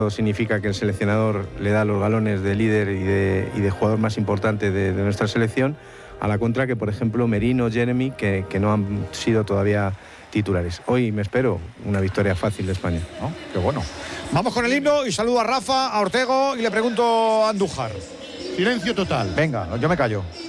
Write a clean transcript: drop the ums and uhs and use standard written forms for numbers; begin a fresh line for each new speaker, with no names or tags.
Significa que el seleccionador le da los galones de líder y de jugador más importante de nuestra selección, a la contra que, por ejemplo, Merino, Jeremy, que no han sido todavía titulares. Hoy me espero una victoria fácil de España.
¿No? Qué bueno. Vamos con el himno y saludo a Rafa, a Ortego y le pregunto a Andújar.
Silencio total.
Venga, yo me callo.